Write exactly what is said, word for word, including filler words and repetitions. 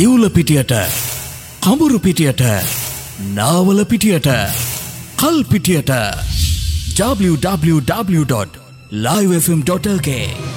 දිවුල පිටියට, කඹුරු පිටියට, නාවල පිටියට, කල් පිටියට. w w w dot live f m dot l k